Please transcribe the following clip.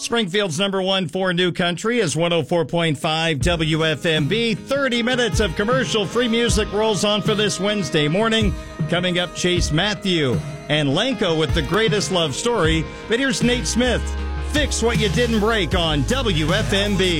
Springfield's number one for New Country is 104.5 WFMB. 30 minutes of commercial-free music rolls on for this Wednesday morning. Coming up, Chase Matthew and Lanco with the greatest love story. But here's Nate Smith. Fix what you didn't break on WFMB.